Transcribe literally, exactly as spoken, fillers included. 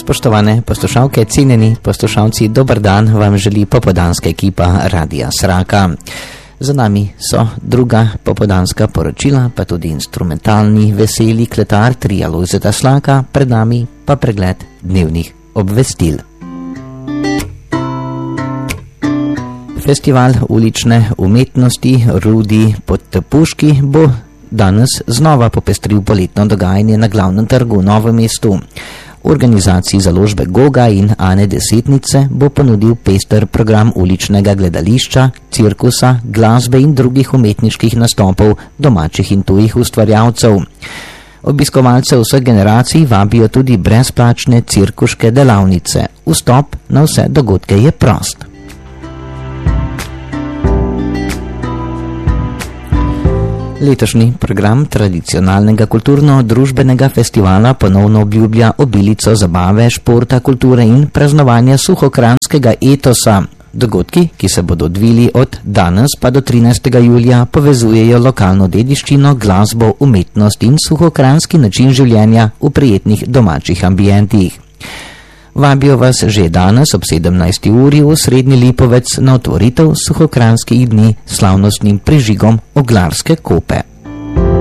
Spoštovane poslušalke, cenjeni poslušalci, dober dan vam želi popoldanska ekipa Radia Sraka. Za nami so druga popoldanska poročila, pa tudi instrumentalni, veseli kletar tria Lojzeta Slaka, pred nami pa pregled dnevnih obvestil. Festival ulične umetnosti Rudi pod Tepuški bo danes znova popestril poletno dogajanje na glavnem trgu v Novem mestu. Organizaciji založbe Goga in Ane Desetnice bo ponudil pester program uličnega gledališča, cirkusa, glasbe in drugih umetniških nastopov domačih in tujih ustvarjalcev. Obiskovalce vseh generacij vabijo tudi brezplačne cirkuške delavnice. Vstop na vse dogodke je prost. Letošnji program tradicionalnega kulturno-družbenega festivala ponovno obljublja obilico zabave, športa, kulture in praznovanja suhokranjskega etosa. Dogodki, ki se bodo odvili od danes pa do trinajstega julija, povezujejo lokalno dediščino, glasbo, umetnost in suhokranjski način življenja v prijetnih domačih ambientih. Vabijo vas že danes ob sedemnajsti uri v Srednji Lipovec na otvoritev suhokranjskih dni s slavnostnim prižigom Oglarske kope.